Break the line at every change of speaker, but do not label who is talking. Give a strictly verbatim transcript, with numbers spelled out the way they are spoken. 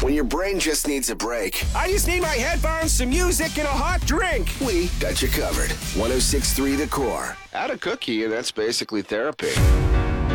When your brain just needs a break,
I just need my headphones, some music, and a hot drink.
we got you covered. one oh six point three The Core.
Add a cookie, and that's basically therapy.